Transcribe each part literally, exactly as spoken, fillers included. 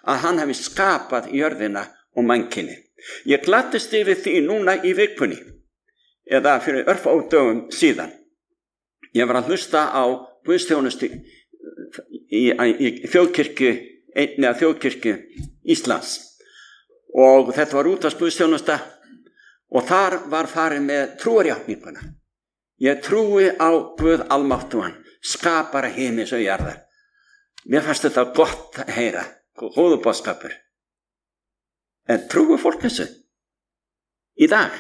að hann hefði skapað jörðina og mannkynið. Ég gladdist yfir því núna í vikunni, eða fyrir örfáum dögum síðan. Ég var að hlusta á guðsþjónustu í, í þjóðkirkju, einni af þjóðkirkju Íslands. Og þetta var útvarpsguðsþjónusta og þar var farið með trúarjátninguna. Ég trúi á Guð almáttugan, skapara himins og jarðar. Mér fannst þetta gott að heyra, góður boðskapur. En trúi fólk þessu í dag?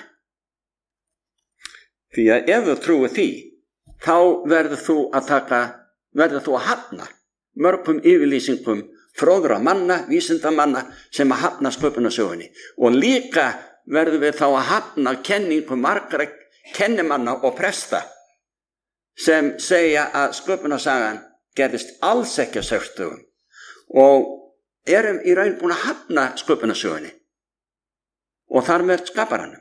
Því að ef þú trúi því, þá verður þú að taka, verður þú að hafna mörgum yfirlýsingum fróðra manna, vísindamanna sem að hafna sköpunarsögunni. Og líka verður við þá að hafna kenningum margra kennimanna og presta sem segja að sköpunarsagan gerðist alls ekki á sextugum og erum í raun búin að hafna sköpunarsögunni og þar með skaparanum.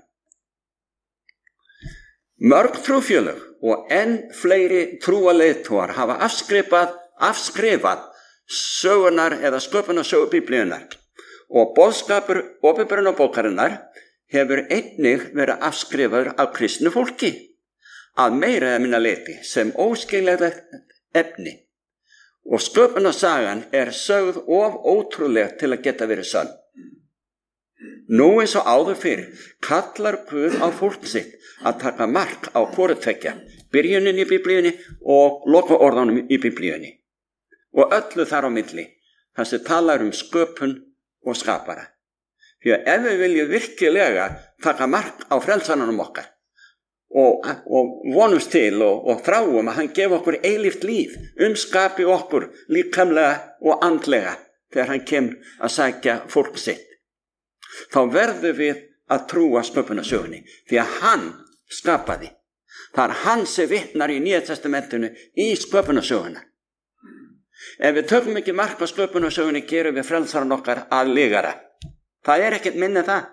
Mörg trúfélög og enn fleiri trúaleiðtogar hafa afskrifað, afskrifað sögunar eða sköpunarsögu Biblíunnar og boðskapur opinberunarbókarinnar hefur einnig verið afskrifaður af kristnu fólki að meira eða minna leyti sem óskiljanlegt efni og sköpunarsagan er sögð of ótrúleg til að geta verið sönn. Nú eins og áður fyrir kallar Guð á fólk sitt að taka mark á hvoru tveggja, byrjunin í Biblíunni og lokaorðunum í Biblíunni og öllu þar á milli, þar sem talar um sköpun og skapara. Því að ef við viljum virkilega taka mark á frelsaranum okkar og, og vonumst til og, og þráum að hann gefa okkur eilíft líf, umskapi okkur líkamlega og andlega þegar hann kemur að sækja fólk sitt, þá verðum við að trúa sköpunarsögunni því að hann skapaði. Það er hann sem vitnar í Nýja testamentinu í sköpunarsöguna. Ef við tökum ekki mark á sköpunarsögunni gerum við frelsaran okkar að lygara. Það er ekkert minni það.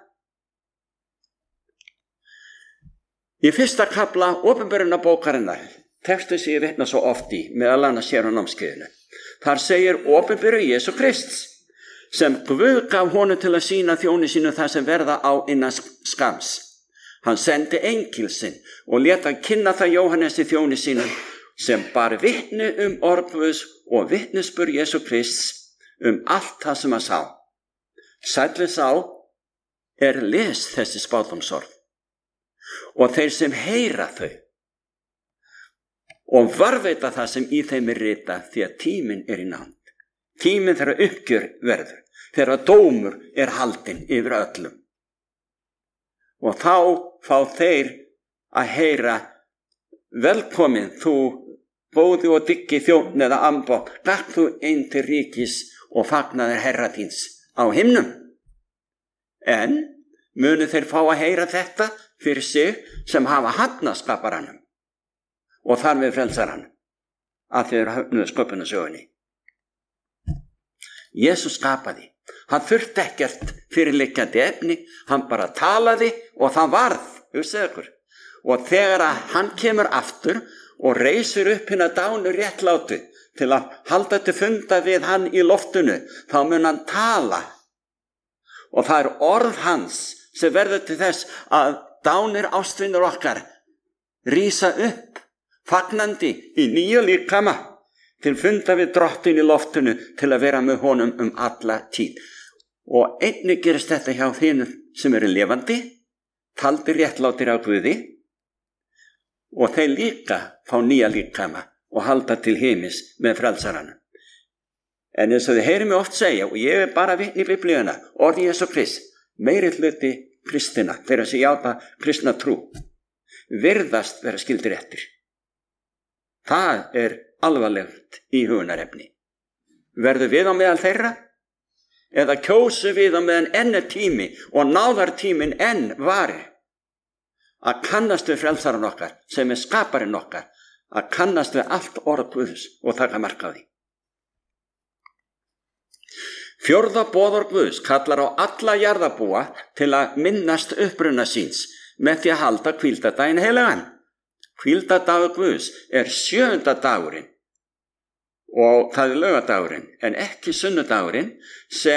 Í fyrsta kafla opinberunarbókarinnar, textu sem ég vitna svo oft í, meðal annars hér á námskeiðinu. Þar segir opinberu Jesú Krists, sem Guð gaf honum til að sýna þjóni sínu það sem verða á innan skams. Hann sendi engil sinn og lét hann kynna það Jóhannesi þjóni sínum, sem bar vitni um orð Guðs og vitnisburð Jesú Krists um allt það sem hann sá. Sælli sá er les þessi spádómsorð og þeir sem heyra þau og varðveita það sem í þeim er ritað því að tíminn er í nánd. Tíminn þegar uppgjör verður, þegar dómur er haldinn yfir öllum. Og þá fá þeir að heyra velkomin þú góði og dyggi þjónn eða ambokk, gakk þú inn til ríkis og fagnaðir herra þíns á himnum. En munu þeir fá að heyra þetta fyrir sig sem hafa hafnað skaparanum og þar við frelsaranum að þeir hafnuðu sköpunarsögunni. Jesús skapaði. Hann þurfti ekkert fyrirliggjandi efni, hann bara talaði og það varð, hugsið ykkur. Og þegar að hann kemur aftur og reisir upp hina dánu réttlátu til að halda til funda við hann í loftinu, þá mun hann tala. Og það er orð hans sem verður til þess að dánir ástvinir okkar rísa upp, fagnandi í nýju líkama til funda við drottin í loftinu til að vera með honum um alla tíð. Og einnig gerist þetta hjá þeim sem eru lifandi, taldir réttlátir á Guði, og þeir líka fá nýja líkama og halda til heimis með frelsaranum. En eins og þið heyrir mig oft segja, og ég er bara vitni í Biblíuna, orði Jesú Krist, meiri hluti kristina, þeirra sem játa kristna trú, virðast vera skildir eftir. Það er alvarlegt í hugunarefni. Verður við á meðal þeirra? Eða kjósu við á meðan enn er tími og náðartímin enn varir að kannast við frelsaran okkar sem er skaparinn okkar, að kannast við allt orð Guðs og taka mark á því. Fjórða boðorð Guðs kallar á alla jarðarbúa til að minnast uppruna síns með því að halda hvíldardaginn heilagan. Hvíldardagur Guðs er sjöunda dagurinn og það er laugardagurinn en ekki sunnudagurinn sem